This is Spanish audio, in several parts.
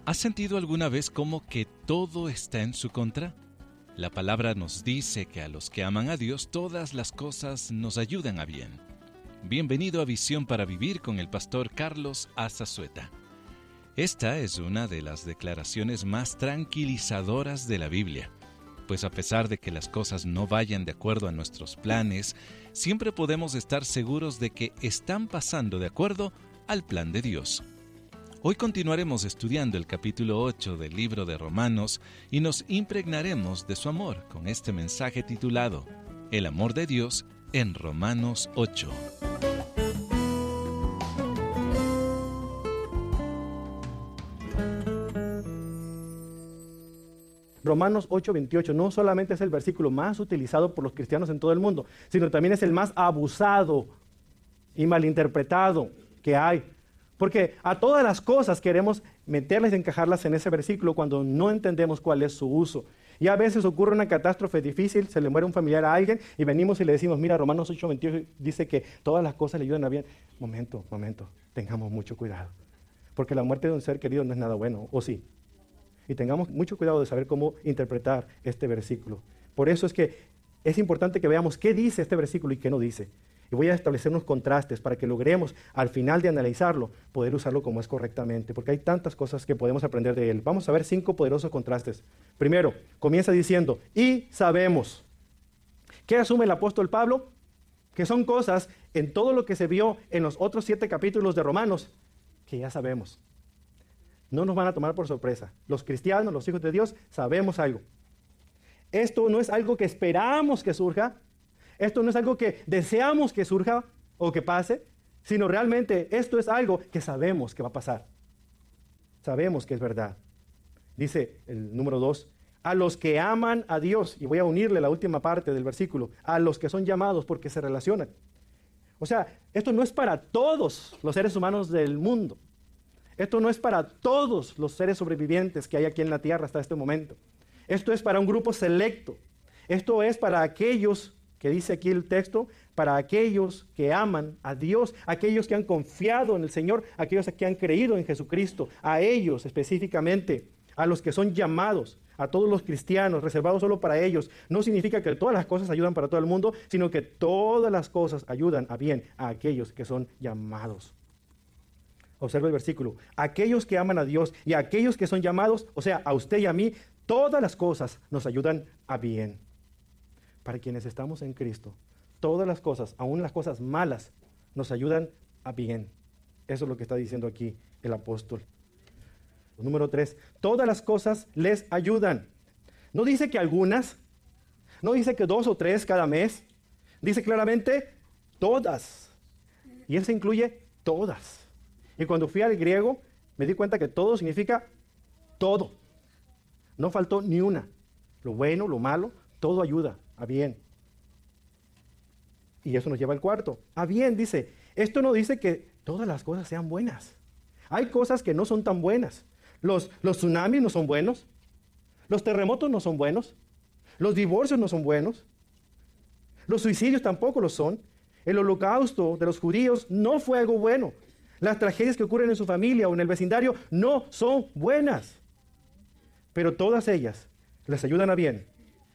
¿Has sentido alguna vez como que todo está en su contra? La palabra nos dice que a los que aman a Dios todas las cosas nos ayudan a bien. Bienvenido a Visión para Vivir con el pastor Carlos Azazueta. Esta es una de las declaraciones más tranquilizadoras de la Biblia, pues a pesar de que las cosas no vayan de acuerdo a nuestros planes, siempre podemos estar seguros de que están pasando de acuerdo al plan de Dios. Hoy continuaremos estudiando el capítulo 8 del libro de Romanos y nos impregnaremos de su amor con este mensaje titulado El amor de Dios en Romanos 8. Romanos 8:28 no solamente es el versículo más utilizado por los cristianos en todo el mundo, sino también es el más abusado y malinterpretado que hay. Porque a todas las cosas queremos meterlas y encajarlas en ese versículo cuando no entendemos cuál es su uso. Y a veces ocurre una catástrofe difícil, se le muere un familiar a alguien y venimos y le decimos, mira, Romanos 8:28 dice que todas las cosas le ayudan a bien. Momento, tengamos mucho cuidado. Porque la muerte de un ser querido no es nada bueno, ¿o sí? Y tengamos mucho cuidado de saber cómo interpretar este versículo. Por eso es que es importante que veamos qué dice este versículo y qué no dice. Y voy a establecer unos contrastes para que logremos, al final de analizarlo, poder usarlo como es correctamente, porque hay tantas cosas que podemos aprender de él. Vamos a ver 5 poderosos contrastes. Primero, comienza diciendo, y sabemos. ¿Qué asume el apóstol Pablo? Que son cosas en todo lo que se vio en los otros 7 capítulos de Romanos, que ya sabemos. No nos van a tomar por sorpresa. Los cristianos, los hijos de Dios, sabemos algo. Esto no es algo que esperamos que surja. Esto no es algo que deseamos que surja o que pase, sino realmente esto es algo que sabemos que va a pasar. Sabemos que es verdad. Dice el número 2, a los que aman a Dios, y voy a unirle la última parte del versículo, a los que son llamados porque se relacionan. O sea, esto no es para todos los seres humanos del mundo. Esto no es para todos los seres sobrevivientes que hay aquí en la tierra hasta este momento. Esto es para un grupo selecto. Esto es para aquellos, que dice aquí el texto, para aquellos que aman a Dios, aquellos que han confiado en el Señor, aquellos que han creído en Jesucristo, a ellos específicamente, a los que son llamados, a todos los cristianos, reservados solo para ellos. No significa que todas las cosas ayudan para todo el mundo, sino que todas las cosas ayudan a bien a aquellos que son llamados. Observa el versículo. Aquellos que aman a Dios y aquellos que son llamados, o sea, a usted y a mí, todas las cosas nos ayudan a bien. Para quienes estamos en Cristo, todas las cosas, aún las cosas malas, nos ayudan a bien. Eso es lo que está diciendo aquí el apóstol. Número 3, todas las cosas les ayudan. No dice que algunas, no dice que 2 o 3 cada mes, dice claramente todas. Y eso incluye todas. Y cuando fui al griego, me di cuenta que todo significa todo. No faltó ni una. Lo bueno, lo malo, todo ayuda a bien. Y eso nos lleva al cuarto. A bien, dice. Esto no dice que todas las cosas sean buenas. Hay cosas que no son tan buenas. Los tsunamis no son buenos. Los terremotos no son buenos. Los divorcios no son buenos. Los suicidios tampoco lo son. El holocausto de los judíos no fue algo bueno. Las tragedias que ocurren en su familia o en el vecindario no son buenas. Pero todas ellas les ayudan a bien.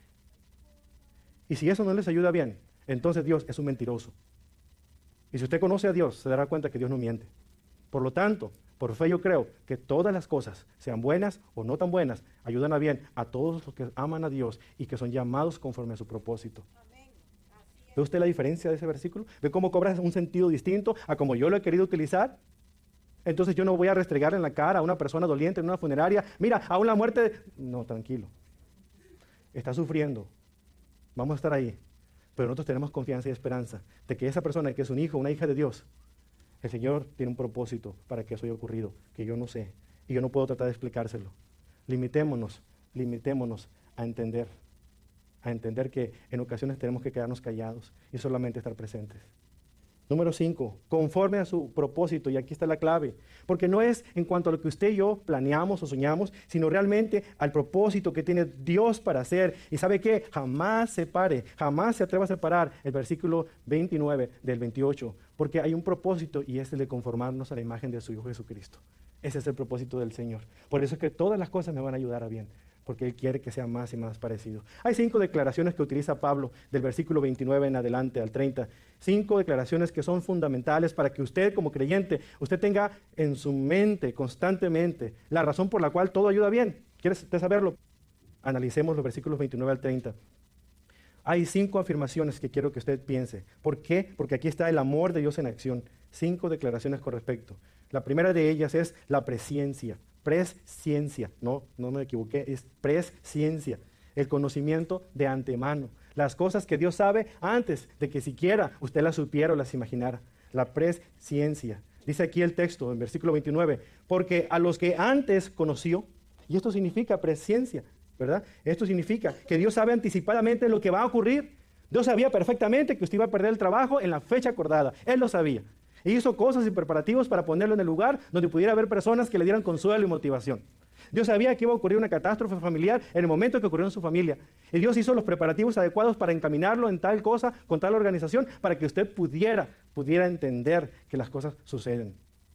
Y si eso no les ayuda bien, entonces Dios es un mentiroso. Y si usted conoce a Dios, se dará cuenta que Dios no miente. Por lo tanto, por fe yo creo que todas las cosas, sean buenas o no tan buenas, ayudan a bien a todos los que aman a Dios y que son llamados conforme a su propósito. ¿Ve usted la diferencia de ese versículo? ¿Ve cómo cobra un sentido distinto a como yo lo he querido utilizar? Entonces yo no voy a restregar en la cara a una persona doliente en una funeraria. Mira, aún la muerte... No, tranquilo. Está sufriendo. Vamos a estar ahí. Pero nosotros tenemos confianza y esperanza de que esa persona que es un hijo, una hija de Dios, el Señor tiene un propósito para que eso haya ocurrido, que yo no sé. Y yo no puedo tratar de explicárselo. Limitémonos a entender que en ocasiones tenemos que quedarnos callados y solamente estar presentes. Número 5, conforme a su propósito, y aquí está la clave, porque no es en cuanto a lo que usted y yo planeamos o soñamos, sino realmente al propósito que tiene Dios para hacer. Y ¿sabe qué? Jamás se atreva a separar el versículo 29 del 28, porque hay un propósito y es el de conformarnos a la imagen de su Hijo Jesucristo. Ese es el propósito del Señor. Por eso es que todas las cosas me van a ayudar a bien, porque Él quiere que sea más y más parecido. Hay 5 declaraciones que utiliza Pablo del versículo 29 en adelante al 30. 5 declaraciones que son fundamentales para que usted como creyente, usted tenga en su mente constantemente la razón por la cual todo ayuda bien. ¿Quiere usted saberlo? Analicemos los versículos 29 al 30. Hay 5 afirmaciones que quiero que usted piense. ¿Por qué? Porque aquí está el amor de Dios en acción. 5 declaraciones con respecto. La primera de ellas es la presciencia. Presciencia. No me equivoqué. Es presciencia. El conocimiento de antemano. Las cosas que Dios sabe antes de que siquiera usted las supiera o las imaginara. La presciencia. Dice aquí el texto en versículo 29. Porque a los que antes conoció, y esto significa presciencia, ¿verdad? Esto significa que Dios sabe anticipadamente lo que va a ocurrir. Dios sabía perfectamente que usted iba a perder el trabajo en la fecha acordada. Él lo sabía. E hizo cosas y preparativos para ponerlo en el lugar donde pudiera haber personas que le dieran consuelo y motivación. Dios sabía que iba a ocurrir una catástrofe familiar en el momento que ocurrió en su familia. Y Dios hizo los preparativos adecuados para encaminarlo en tal cosa, con tal organización, para que usted pudiera entender que las cosas suceden.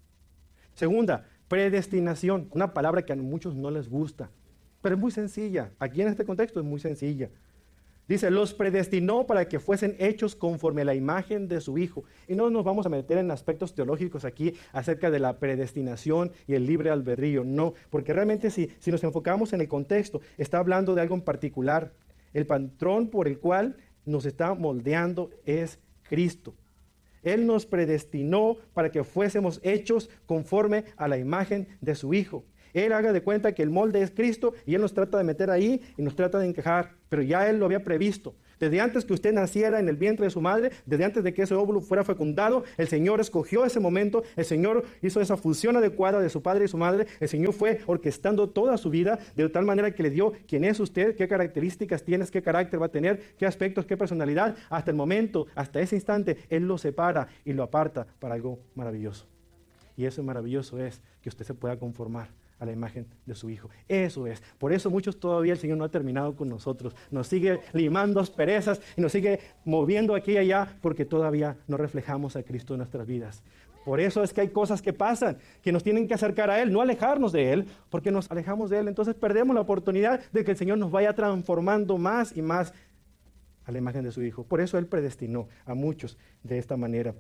Segunda, predestinación. Una palabra que a muchos no les gusta, pero es muy sencilla. Aquí en este contexto es muy sencilla. Dice, los predestinó para que fuesen hechos conforme a la imagen de su Hijo. Y no nos vamos a meter en aspectos teológicos aquí acerca de la predestinación y el libre albedrío. No, porque realmente si nos enfocamos en el contexto, está hablando de algo en particular. El patrón por el cual nos está moldeando es Cristo. Él nos predestinó para que fuésemos hechos conforme a la imagen de su Hijo. Él haga de cuenta que el molde es Cristo y Él nos trata de meter ahí y nos trata de encajar, pero ya Él lo había previsto. Desde antes que usted naciera en el vientre de su madre, desde antes de que ese óvulo fuera fecundado, el Señor escogió ese momento, el Señor hizo esa fusión adecuada de su padre y su madre, el Señor fue orquestando toda su vida de tal manera que le dio quién es usted, qué características tienes, qué carácter va a tener, qué aspectos, qué personalidad. Hasta el momento, hasta ese instante, Él lo separa y lo aparta para algo maravilloso. Y eso maravilloso es que usted se pueda conformar a la imagen de su Hijo. Eso es. Por eso muchos todavía el Señor no ha terminado con nosotros. Nos sigue limando asperezas y nos sigue moviendo aquí y allá porque todavía no reflejamos a Cristo en nuestras vidas. Por eso es que hay cosas que pasan, que nos tienen que acercar a Él, no alejarnos de Él, porque nos alejamos de Él. Entonces perdemos la oportunidad de que el Señor nos vaya transformando más y más a la imagen de su Hijo. Por eso Él predestinó a muchos de esta manera.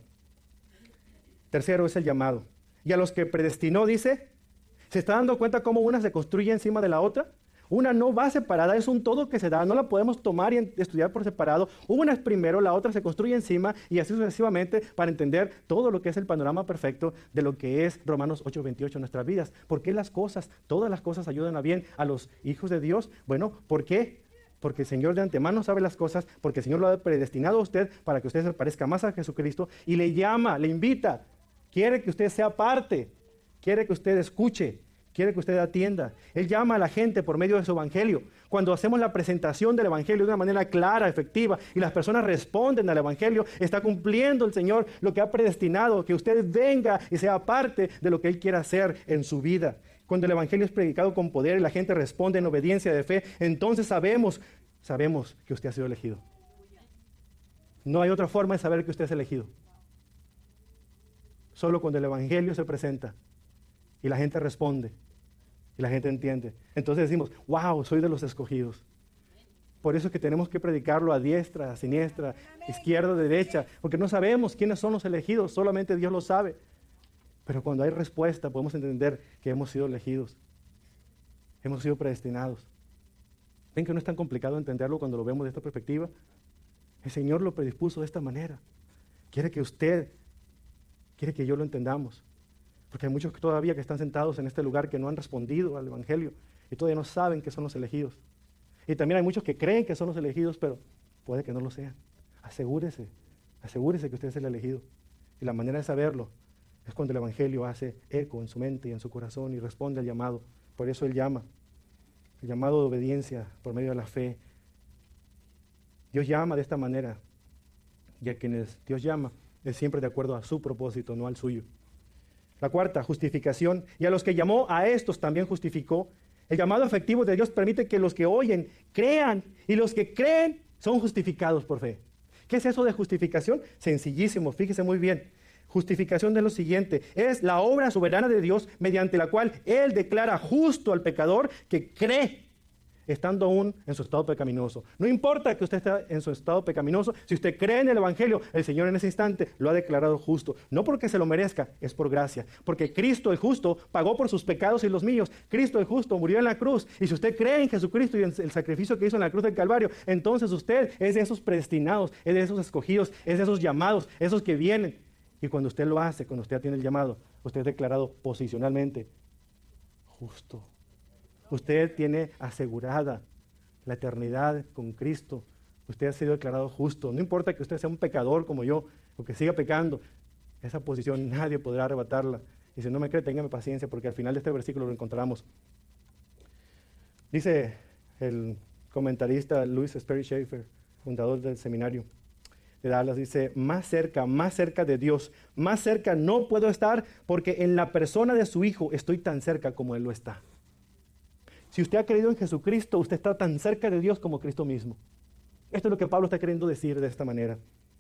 Tercero es el llamado. Y a los que predestinó, dice, ¿se está dando cuenta cómo una se construye encima de la otra? Una no va separada, es un todo que se da, no la podemos tomar y estudiar por separado. Una es primero, la otra se construye encima y así sucesivamente para entender todo lo que es el panorama perfecto de lo que es Romanos 8:28 en nuestras vidas. ¿Por qué todas las cosas ayudan a bien a los hijos de Dios? Bueno, ¿por qué? Porque el Señor de antemano sabe las cosas, porque el Señor lo ha predestinado a usted para que usted se parezca más a Jesucristo y le llama, le invita, quiere que usted sea parte. Quiere que usted escuche, quiere que usted atienda. Él llama a la gente por medio de su evangelio. Cuando hacemos la presentación del evangelio de una manera clara, efectiva, y las personas responden al evangelio, está cumpliendo el Señor lo que ha predestinado, que usted venga y sea parte de lo que Él quiere hacer en su vida. Cuando el evangelio es predicado con poder y la gente responde en obediencia de fe, entonces sabemos que usted ha sido elegido. No hay otra forma de saber que usted es elegido. Solo cuando el evangelio se presenta y la gente responde y la gente entiende. Entonces decimos, wow, soy de los escogidos. Por eso es que tenemos que predicarlo a diestra, a siniestra, izquierda, derecha, porque no sabemos quiénes son los elegidos, solamente Dios lo sabe. Pero cuando hay respuesta podemos entender que hemos sido elegidos, hemos sido predestinados. ¿Ven que no es tan complicado entenderlo cuando lo vemos de esta perspectiva? El Señor lo predispuso de esta manera. Quiere que yo lo entendamos. Porque hay muchos todavía que están sentados en este lugar que no han respondido al evangelio y todavía no saben que son los elegidos. Y también hay muchos que creen que son los elegidos, pero puede que no lo sean. Asegúrese que usted es el elegido. Y la manera de saberlo es cuando el evangelio hace eco en su mente y en su corazón y responde al llamado. Por eso Él llama. El llamado de obediencia por medio de la fe. Dios llama de esta manera. Y a quienes Dios llama es siempre de acuerdo a su propósito, no al suyo. La cuarta, justificación. Y a los que llamó, a estos también justificó. El llamado efectivo de Dios permite que los que oyen crean, y los que creen son justificados por fe. ¿Qué es eso de justificación? Sencillísimo, fíjese muy bien. justificación es lo siguiente: es la obra soberana de Dios mediante la cual Él declara justo al pecador que cree, estando aún en su estado pecaminoso. No importa que usted esté en su estado pecaminoso, si usted cree en el Evangelio, el Señor en ese instante lo ha declarado justo. No porque se lo merezca, es por gracia. Porque Cristo el justo pagó por sus pecados y los míos. Cristo el justo murió en la cruz. Y si usted cree en Jesucristo y en el sacrificio que hizo en la cruz del Calvario, entonces usted es de esos predestinados, es de esos escogidos, es de esos llamados, esos que vienen. Y cuando usted lo hace, cuando usted tiene el llamado, usted es declarado posicionalmente justo. Usted tiene asegurada la eternidad con Cristo. Usted ha sido declarado justo. No importa que usted sea un pecador como yo, o que siga pecando, esa posición nadie podrá arrebatarla. Y si no me cree, téngame paciencia, porque al final de este versículo lo encontramos. Dice el comentarista Louis Sperry Chafer, fundador del seminario de Dallas, dice: más cerca de Dios, más cerca no puedo estar, porque en la persona de su Hijo estoy tan cerca como Él lo está. Si usted ha creído en Jesucristo, usted está tan cerca de Dios como Cristo mismo. Esto es lo que Pablo está queriendo decir de esta manera.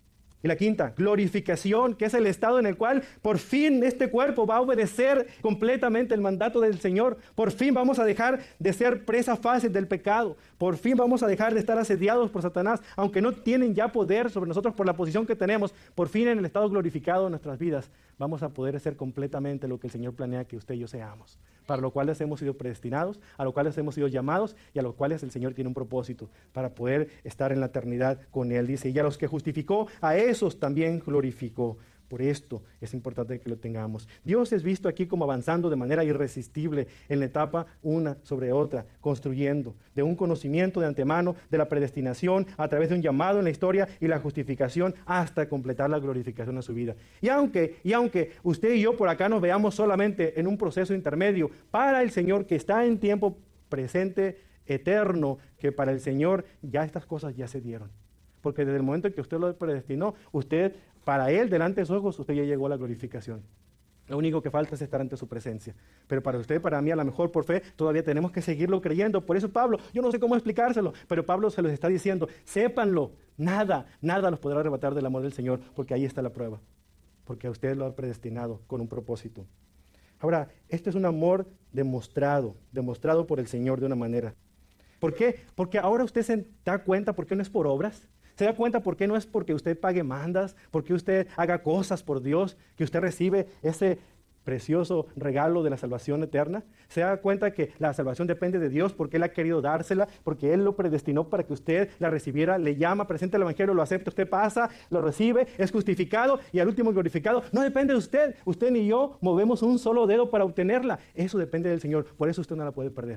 Y la quinta, glorificación, que es el estado en el cual por fin este cuerpo va a obedecer completamente el mandato del Señor. Por fin vamos a dejar de ser presa fácil del pecado. Por fin vamos a dejar de estar asediados por Satanás, aunque no tienen ya poder sobre nosotros por la posición que tenemos. Por fin en el estado glorificado de nuestras vidas vamos a poder ser completamente lo que el Señor planea que usted y yo seamos, para lo cual hemos sido predestinados, a lo cual hemos sido llamados y a lo cual el Señor tiene un propósito para poder estar en la eternidad con Él. Dice: y a los que justificó, a esos también glorificó. Por esto es importante que lo tengamos. Dios es visto aquí como avanzando de manera irresistible en la etapa una sobre otra, construyendo de un conocimiento de antemano, de la predestinación, a través de un llamado en la historia y la justificación, hasta completar la glorificación de su vida. Y aunque usted y yo por acá nos veamos solamente en un proceso intermedio, para el Señor que está en tiempo presente, eterno, que para el Señor ya estas cosas ya se dieron. Porque desde el momento en que usted lo predestinó, usted, para Él, delante de sus ojos, usted ya llegó a la glorificación. Lo único que falta es estar ante su presencia. Pero para usted, para mí, a lo mejor por fe, todavía tenemos que seguirlo creyendo. Por eso Pablo, yo no sé cómo explicárselo, pero Pablo se los está diciendo: sépanlo, nada los podrá arrebatar del amor del Señor, porque ahí está la prueba. Porque a usted lo ha predestinado con un propósito. Ahora, este es un amor demostrado por el Señor de una manera. ¿Por qué? Porque ahora usted se da cuenta por qué no es por obras. ¿Se da cuenta por qué no es porque usted pague mandas, porque usted haga cosas por Dios, que usted recibe ese precioso regalo de la salvación eterna? ¿Se da cuenta que la salvación depende de Dios porque Él ha querido dársela, porque Él lo predestinó para que usted la recibiera, le llama, presenta el Evangelio, lo acepta, usted pasa, lo recibe, es justificado y al último glorificado? No depende de usted. Usted ni yo movemos un solo dedo para obtenerla. Eso depende del Señor. Por eso usted no la puede perder,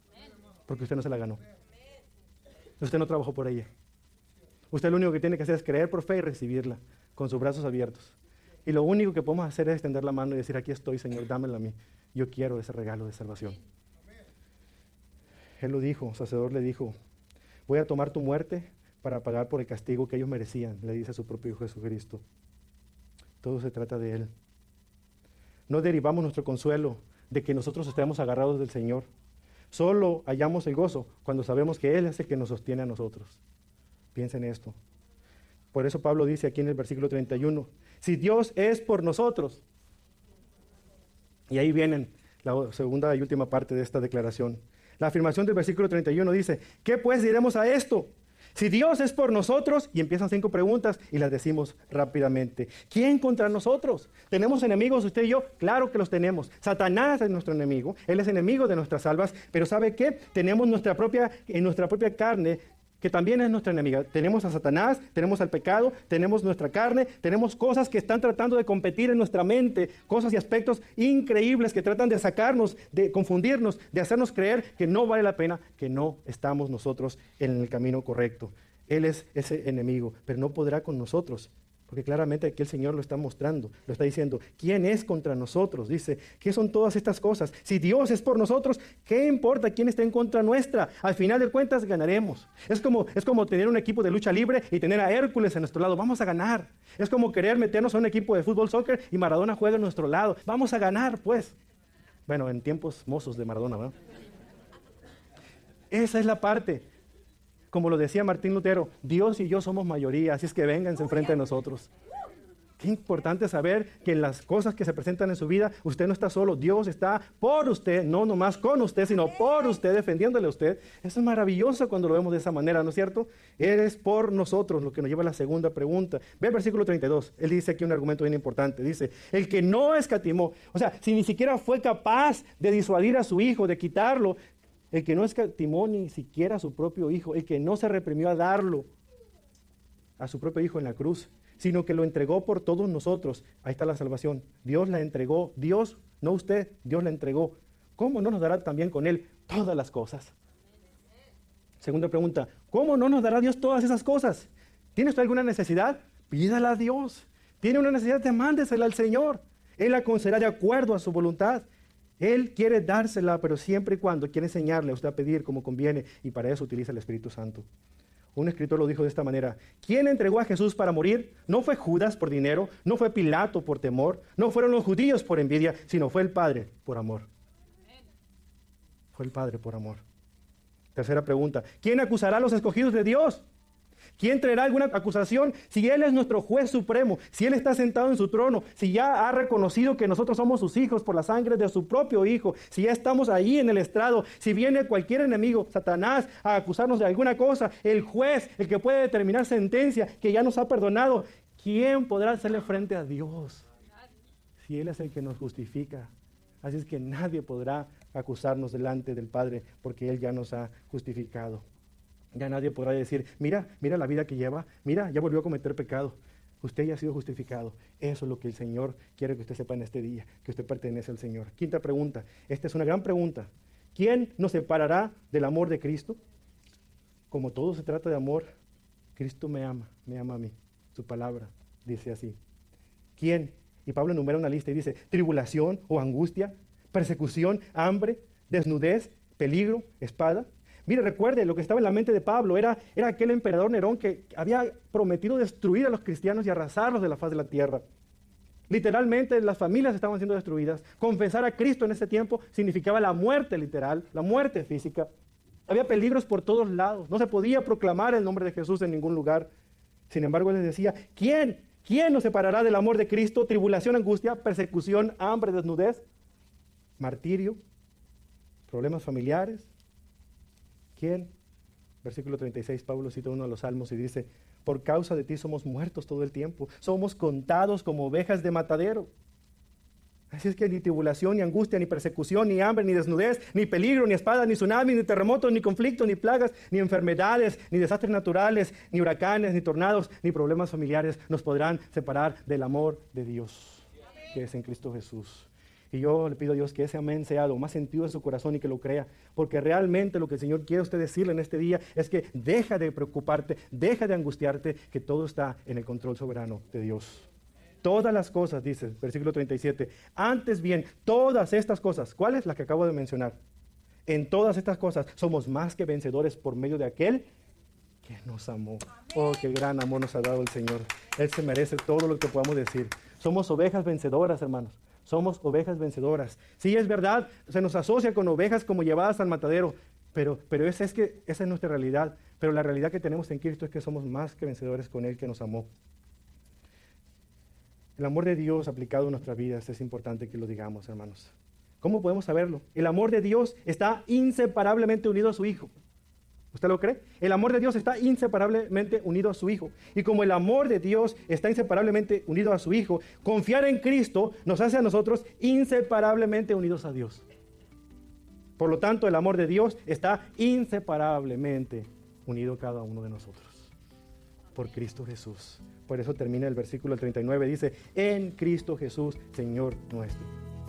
porque usted no se la ganó. Usted no trabajó por ella. Usted lo único que tiene que hacer es creer por fe y recibirla con sus brazos abiertos. Y lo único que podemos hacer es extender la mano y decir: aquí estoy, Señor, dámela a mí. Yo quiero ese regalo de salvación. Él lo dijo, el sacerdote le dijo: voy a tomar tu muerte para pagar por el castigo que ellos merecían, le dice a su propio Hijo Jesucristo. Todo se trata de Él. No derivamos nuestro consuelo de que nosotros estemos agarrados del Señor. Solo hallamos el gozo cuando sabemos que Él es el que nos sostiene a nosotros. Piensen en esto. Por eso Pablo dice aquí en el versículo 31, si Dios es por nosotros. Y ahí viene la segunda y última parte de esta declaración. La afirmación del versículo 31 dice: ¿qué pues diremos a esto? Si Dios es por nosotros, y empiezan 5 preguntas y las decimos rápidamente. ¿Quién contra nosotros? ¿Tenemos enemigos usted y yo? Claro que los tenemos. Satanás es nuestro enemigo, él es enemigo de nuestras almas, pero ¿sabe qué? Tenemos en nuestra propia carne, que también es nuestra enemiga. Tenemos a Satanás, tenemos al pecado, tenemos nuestra carne, tenemos cosas que están tratando de competir en nuestra mente, cosas y aspectos increíbles que tratan de sacarnos, de confundirnos, de hacernos creer que no vale la pena, que no estamos nosotros en el camino correcto. Él es ese enemigo, pero no podrá con nosotros, porque claramente aquí el Señor lo está mostrando, lo está diciendo. ¿Quién es contra nosotros? Dice, ¿qué son todas estas cosas? Si Dios es por nosotros, ¿qué importa quién está en contra nuestra? Al final de cuentas ganaremos. Es como tener un equipo de lucha libre y tener a Hércules a nuestro lado. Vamos a ganar. Es como querer meternos a un equipo de fútbol, soccer y Maradona juega a nuestro lado. Vamos a ganar, pues. Bueno, en tiempos mozos de Maradona, ¿verdad? Esa es la parte. Como lo decía Martín Lutero, Dios y yo somos mayoría, así es que vénganse enfrente de nosotros. Qué importante saber que en las cosas que se presentan en su vida, usted no está solo. Dios está por usted, no nomás con usted, sino por usted, defendiéndole a usted. Eso es maravilloso cuando lo vemos de esa manera, ¿no es cierto? Eres por nosotros, lo que nos lleva a la segunda pregunta. Ve el versículo 32. Él dice aquí un argumento bien importante. Dice, el que no escatimó, o sea, si ni siquiera fue capaz de disuadir a su hijo, de quitarlo, el que no escatimó ni siquiera a su propio hijo, el que no se reprimió a darlo a su propio hijo en la cruz, sino que lo entregó por todos nosotros. Ahí está la salvación. Dios la entregó. Dios, no usted, Dios la entregó. ¿Cómo no nos dará también con Él todas las cosas? Segunda pregunta, ¿cómo no nos dará Dios todas esas cosas? ¿Tiene usted alguna necesidad? Pídala a Dios. ¿Tiene una necesidad? Demándesela al Señor. Él la concederá de acuerdo a su voluntad. Él quiere dársela, pero siempre y cuando quiere enseñarle a usted a pedir como conviene, y para eso utiliza el Espíritu Santo. Un escritor lo dijo de esta manera: ¿quién entregó a Jesús para morir? No fue Judas por dinero, no fue Pilato por temor, no fueron los judíos por envidia, sino fue el Padre por amor. Fue el Padre por amor. Tercera pregunta: ¿quién acusará a los escogidos de Dios? ¿Quién traerá alguna acusación? Si Él es nuestro juez supremo, si Él está sentado en su trono, si ya ha reconocido que nosotros somos sus hijos por la sangre de su propio Hijo, si ya estamos ahí en el estrado, si viene cualquier enemigo, Satanás, a acusarnos de alguna cosa, el juez, el que puede determinar sentencia, que ya nos ha perdonado, ¿quién podrá hacerle frente a Dios? Si Él es el que nos justifica. Así es que nadie podrá acusarnos delante del Padre, porque Él ya nos ha justificado. Ya nadie podrá decir, mira la vida que lleva, mira, ya volvió a cometer pecado. Usted ya ha sido justificado. Eso es lo que el Señor quiere que usted sepa en este día, que usted pertenece al Señor. Quinta pregunta, esta es una gran pregunta. ¿Quién nos separará del amor de Cristo? Como todo se trata de amor, Cristo me ama a mí. Su palabra dice así. ¿Quién? Y Pablo enumera una lista y dice, tribulación o angustia, persecución, hambre, desnudez, peligro, espada. Mire, recuerde, lo que estaba en la mente de Pablo era aquel emperador Nerón que había prometido destruir a los cristianos y arrasarlos de la faz de la tierra. Literalmente las familias estaban siendo destruidas. Confesar a Cristo en ese tiempo significaba la muerte literal, la muerte física. Había peligros por todos lados. No se podía proclamar el nombre de Jesús en ningún lugar. Sin embargo, él les decía, ¿quién nos separará del amor de Cristo? Tribulación, angustia, persecución, hambre, desnudez, martirio, problemas familiares. ¿Quién? Versículo 36, Pablo cita uno de los salmos y dice, por causa de ti somos muertos todo el tiempo, somos contados como ovejas de matadero. Así es que ni tribulación, ni angustia, ni persecución, ni hambre, ni desnudez, ni peligro, ni espada, ni tsunami, ni terremotos, ni conflictos, ni plagas, ni enfermedades, ni desastres naturales, ni huracanes, ni tornados, ni problemas familiares nos podrán separar del amor de Dios, que es en Cristo Jesús. Y yo le pido a Dios que ese amén sea lo más sentido en su corazón y que lo crea, porque realmente lo que el Señor quiere usted decirle en este día es que deja de preocuparte, deja de angustiarte, que todo está en el control soberano de Dios. Todas las cosas, dice, versículo 37, antes bien, todas estas cosas, ¿cuáles? Las que acabo de mencionar. En todas estas cosas somos más que vencedores por medio de aquel que nos amó. Oh, qué gran amor nos ha dado el Señor. Él se merece todo lo que podamos decir. Somos ovejas vencedoras, hermanos. Somos ovejas vencedoras. Sí, es verdad, se nos asocia con ovejas como llevadas al matadero, pero esa es nuestra realidad. Pero la realidad que tenemos en Cristo es que somos más que vencedores con Él que nos amó. El amor de Dios aplicado en nuestras vidas es importante que lo digamos, hermanos. ¿Cómo podemos saberlo? El amor de Dios está inseparablemente unido a su Hijo. ¿Usted lo cree? El amor de Dios está inseparablemente unido a su Hijo. Y como el amor de Dios está inseparablemente unido a su Hijo, confiar en Cristo nos hace a nosotros inseparablemente unidos a Dios. Por lo tanto, el amor de Dios está inseparablemente unido a cada uno de nosotros. Por Cristo Jesús. Por eso termina el versículo 39, dice, en Cristo Jesús, Señor nuestro.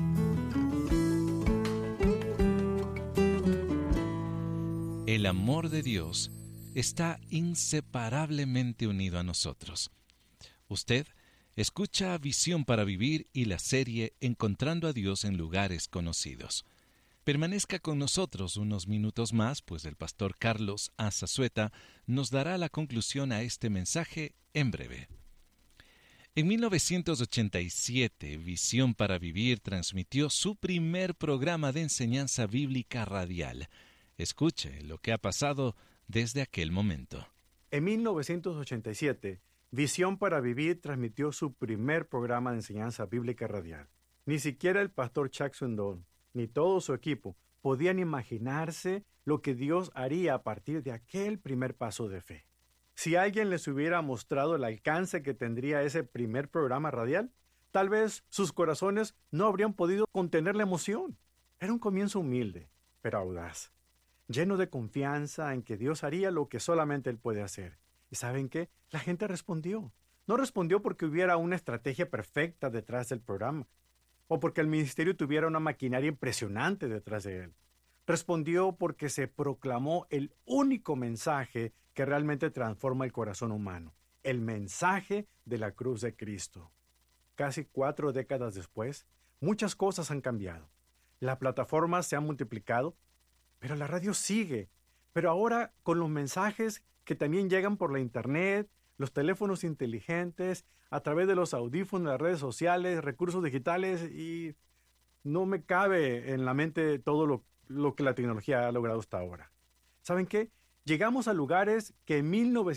El amor de Dios está inseparablemente unido a nosotros. Usted escucha Visión para Vivir y la serie Encontrando a Dios en Lugares Conocidos. Permanezca con nosotros unos minutos más, pues el pastor Carlos Azazueta nos dará la conclusión a este mensaje en breve. En 1987, Visión para Vivir transmitió su primer programa de enseñanza bíblica radial. Escuche lo que ha pasado desde aquel momento. En 1987, Visión para Vivir transmitió su primer programa de enseñanza bíblica radial. Ni siquiera el pastor Chuck Swindoll, ni todo su equipo, podían imaginarse lo que Dios haría a partir de aquel primer paso de fe. Si alguien les hubiera mostrado el alcance que tendría ese primer programa radial, tal vez sus corazones no habrían podido contener la emoción. Era un comienzo humilde, pero audaz, lleno de confianza en que Dios haría lo que solamente Él puede hacer. ¿Y saben qué? La gente respondió. No respondió porque hubiera una estrategia perfecta detrás del programa, o porque el ministerio tuviera una maquinaria impresionante detrás de él. Respondió porque se proclamó el único mensaje que realmente transforma el corazón humano, el mensaje de la cruz de Cristo. Casi 4 décadas después, muchas cosas han cambiado. Las plataformas se han multiplicado, pero la radio sigue. Pero ahora con los mensajes que también llegan por la internet, los teléfonos inteligentes, a través de los audífonos, las redes sociales, recursos digitales, y no me cabe en la mente todo lo que la tecnología ha logrado hasta ahora. ¿Saben qué? Llegamos a lugares que en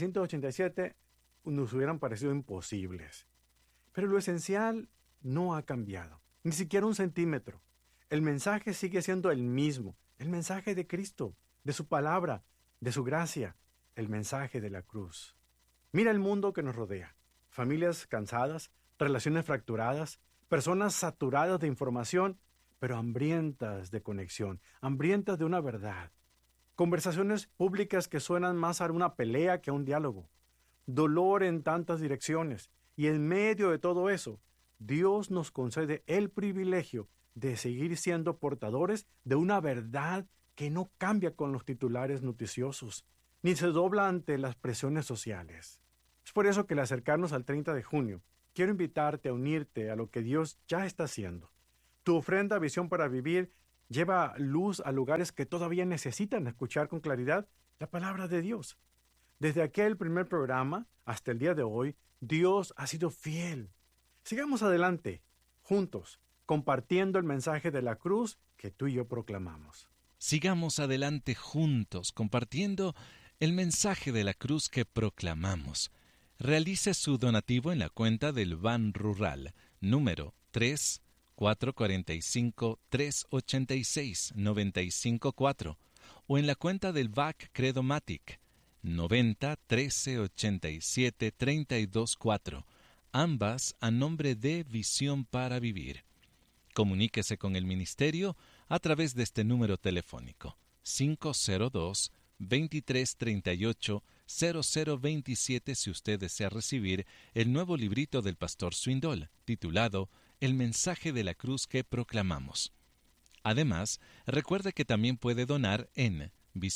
1987 nos hubieran parecido imposibles. Pero lo esencial no ha cambiado, ni siquiera un centímetro. El mensaje sigue siendo el mismo, el mensaje de Cristo, de su palabra, de su gracia, el mensaje de la cruz. Mira el mundo que nos rodea. Familias cansadas, relaciones fracturadas, personas saturadas de información, pero hambrientas de conexión, hambrientas de una verdad. Conversaciones públicas que suenan más a una pelea que a un diálogo. Dolor en tantas direcciones. Y en medio de todo eso, Dios nos concede el privilegio de seguir siendo portadores de una verdad que no cambia con los titulares noticiosos, ni se dobla ante las presiones sociales. Es por eso que al acercarnos al 30 de junio, quiero invitarte a unirte a lo que Dios ya está haciendo. Tu ofrenda Visión para Vivir lleva luz a lugares que todavía necesitan escuchar con claridad la palabra de Dios. Desde aquel primer programa hasta el día de hoy, Dios ha sido fiel. Sigamos adelante, juntos, compartiendo el mensaje de la cruz que tú y yo proclamamos. Sigamos adelante juntos, compartiendo el mensaje de la cruz que proclamamos. Realice su donativo en la cuenta del Ban Rural, número 3-445-386-954, o en la cuenta del VAC Credomatic, 90-1387-324, ambas a nombre de Visión para Vivir. Comuníquese con el ministerio a través de este número telefónico, 502-2338-0027 si usted desea recibir el nuevo librito del pastor Swindoll, titulado El mensaje de la cruz que proclamamos. Además, recuerde que también puede donar en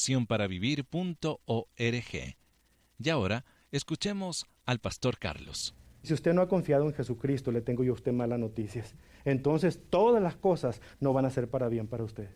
visionparavivir.org. Y ahora, escuchemos al pastor Carlos. Si usted no ha confiado en Jesucristo, le tengo yo a usted malas noticias. Entonces, todas las cosas no van a ser para bien para usted.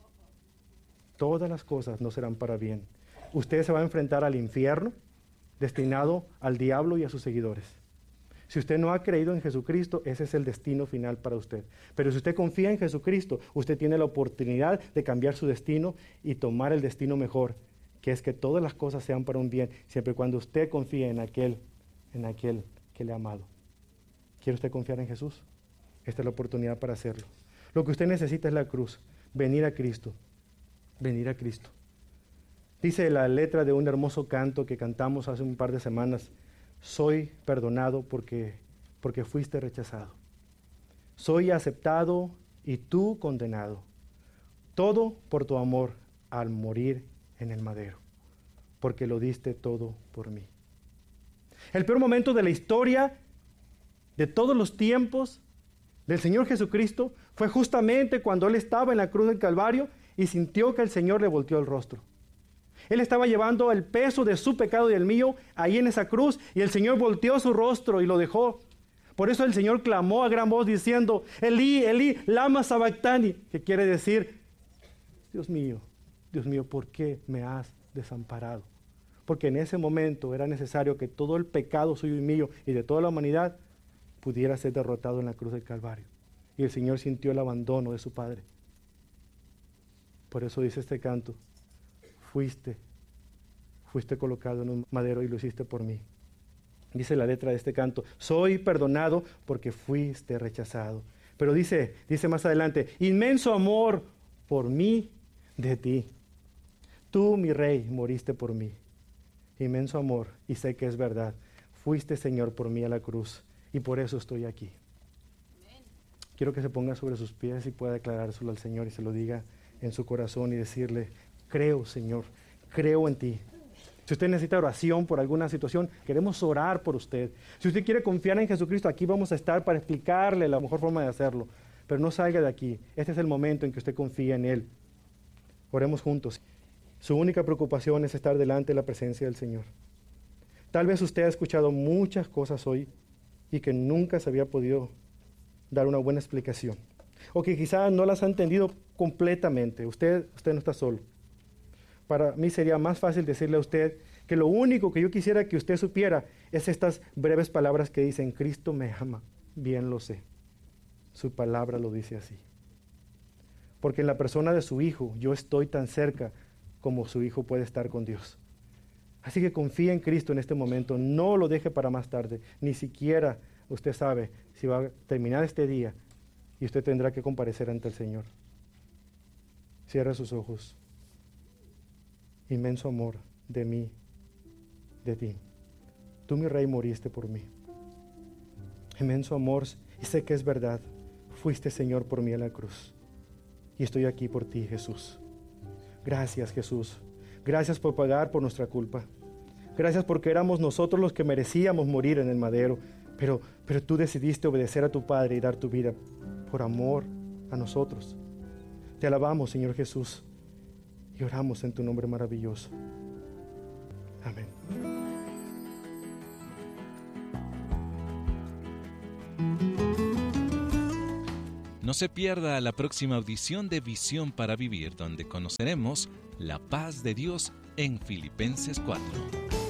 Todas las cosas no serán para bien. Usted se va a enfrentar al infierno, destinado al diablo y a sus seguidores. Si usted no ha creído en Jesucristo, ese es el destino final para usted. Pero si usted confía en Jesucristo, usted tiene la oportunidad de cambiar su destino y tomar el destino mejor, que es que todas las cosas sean para un bien, siempre y cuando usted confíe en aquel que le ha amado. ¿Quiere usted confiar en Jesús? Esta es la oportunidad para hacerlo. Lo que usted necesita es la cruz, venir a Cristo, venir a Cristo. Dice la letra de un hermoso canto que cantamos hace un par de semanas: soy perdonado porque fuiste rechazado. Soy aceptado y tú condenado. Todo por tu amor al morir en el madero, porque lo diste todo por mí. El peor momento de la historia, de todos los tiempos, del Señor Jesucristo, fue justamente cuando Él estaba en la cruz del Calvario y sintió que el Señor le volteó el rostro. Él estaba llevando el peso de su pecado y el mío ahí en esa cruz, y el Señor volteó su rostro y lo dejó. Por eso el Señor clamó a gran voz diciendo: Elí, Elí, lama sabactani, que quiere decir: Dios mío, ¿por qué me has desamparado? Porque en ese momento era necesario que todo el pecado suyo y mío y de toda la humanidad pudiera ser derrotado en la cruz del Calvario. Y el Señor sintió el abandono de su Padre. Por eso dice este canto: fuiste colocado en un madero y lo hiciste por mí. Dice la letra de este canto, soy perdonado porque fuiste rechazado. Pero dice más adelante, inmenso amor por mí de ti. Tú, mi rey, moriste por mí. Inmenso amor, y sé que es verdad. Fuiste, Señor, por mí a la cruz, y por eso estoy aquí. Amén. Quiero que se ponga sobre sus pies y pueda declarárselo al Señor y se lo diga en su corazón y decirle, creo, Señor, creo en ti. Si usted necesita oración por alguna situación, queremos orar por usted. Si usted quiere confiar en Jesucristo, aquí vamos a estar para explicarle la mejor forma de hacerlo. Pero no salga de aquí. Este es el momento en que usted confía en Él. Oremos juntos. Su única preocupación es estar delante de la presencia del Señor. Tal vez usted ha escuchado muchas cosas hoy y que nunca se había podido dar una buena explicación. O que quizás no las ha entendido completamente. Usted no está solo. Para mí sería más fácil decirle a usted que lo único que yo quisiera que usted supiera es estas breves palabras que dicen, Cristo me ama, bien lo sé. Su palabra lo dice así. Porque en la persona de su Hijo yo estoy tan cerca como su Hijo puede estar con Dios. Así que confía en Cristo en este momento, no lo deje para más tarde, ni siquiera usted sabe si va a terminar este día y usted tendrá que comparecer ante el Señor. Cierra sus ojos. Inmenso amor de mí, de ti. Tú, mi Rey, moriste por mí. Inmenso amor, y sé que es verdad. Fuiste, Señor, por mí a la cruz. Y estoy aquí por ti, Jesús. Gracias, Jesús. Gracias por pagar por nuestra culpa. Gracias porque éramos nosotros los que merecíamos morir en el madero. Pero tú decidiste obedecer a tu Padre y dar tu vida por amor a nosotros. Te alabamos, Señor Jesús. Y oramos en tu nombre maravilloso. Amén. No se pierda la próxima audición de Visión para Vivir, donde conoceremos la paz de Dios en Filipenses 4.